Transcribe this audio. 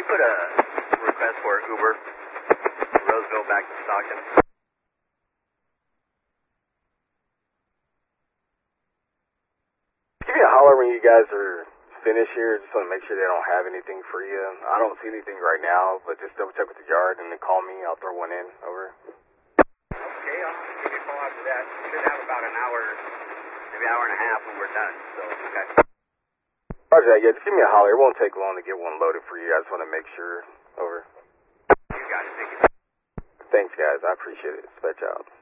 put a request for Uber, Roseville back to Stockton? Give me a holler when you guys are finished here. Just want to make sure they don't have anything for you. I don't see anything right now, but just double check with the yard and then call me. I'll throw one in. Over. Okay, I'll give you a call after that. We should have about an hour, maybe an hour and a half when we're done. So, okay. Roger that. Yeah, just give me a holler. It won't take long to get one loaded for you. I just want to make sure. Over. You got it. Thank you. Thanks, guys. I appreciate it. Dispatch out.